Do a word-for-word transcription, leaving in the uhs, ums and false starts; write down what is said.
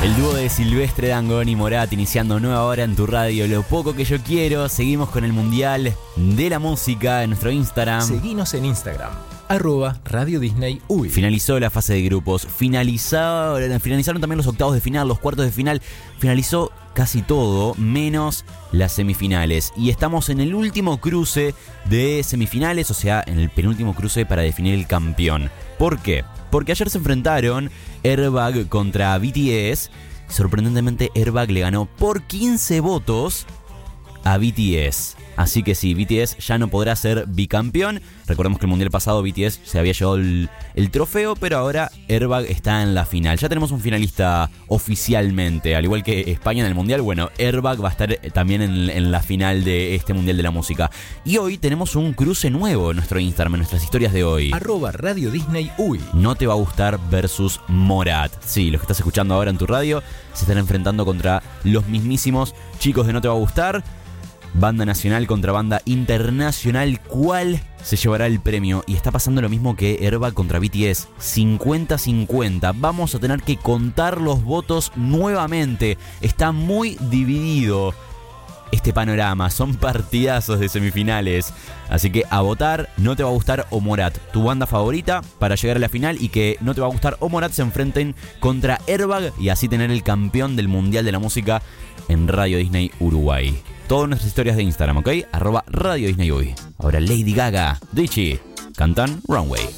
El dúo de Silvestre Dangond y Morat iniciando nueva hora en tu radio. Lo poco que yo quiero. Seguimos con el Mundial de la Música en nuestro Instagram. Seguinos en Instagram, arroba Radio Disney U I. Finalizó la fase de grupos. Finalizó, finalizaron también los octavos de final, los cuartos de final. Finalizó casi todo, menos las semifinales. Y estamos en el último cruce de semifinales, o sea, en el penúltimo cruce para definir el campeón. ¿Por qué? Porque ayer se enfrentaron Airbag contra B T S. Sorprendentemente, Airbag le ganó por quince votos a B T S. Así que sí, B T S ya no podrá ser bicampeón. Recordemos que el mundial pasado B T S se había llevado el, el trofeo, pero ahora Airbag está en la final. Ya tenemos un finalista oficialmente, al igual que España en el mundial. Bueno, Airbag va a estar también en, en la final de este mundial de la música. Y hoy tenemos un cruce nuevo en nuestro Instagram, en nuestras historias de hoy. Arroba Radio Disney U I. No te va a gustar versus Morat. Sí, los que estás escuchando ahora en tu radio se están enfrentando contra los mismísimos chicos de No te va a gustar. Banda nacional contra banda internacional. ¿Cuál se llevará el premio? Y está pasando lo mismo que Airbag contra B T S. cincuenta cincuenta. Vamos a tener que contar los votos nuevamente. Está muy dividido este panorama. Son partidazos de semifinales. Así que a votar. No te va a gustar o Morat, tu banda favorita, para llegar a la final. Y que No te va a gustar o Morat se enfrenten contra Airbag. Y así tener el campeón del Mundial de la Música en Radio Disney Uruguay. Todas nuestras historias de Instagram, ¿ok? Arroba Radio Disney U I. Ahora Lady Gaga, Richie, cantan Runway.